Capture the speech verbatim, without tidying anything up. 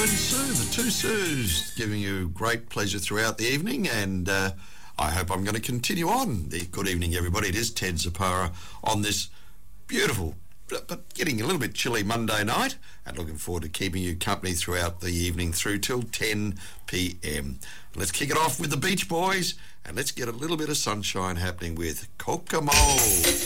and Sue, the two Sues, giving you great pleasure throughout the evening, and uh, I hope I'm going to continue on. The good evening, everybody. It is Ted Zapara on this beautiful, but getting a little bit chilly Monday night, and looking forward to keeping you company throughout the evening through till ten p m. Let's kick it off with the Beach Boys, and let's get a little bit of sunshine happening with Kokomo.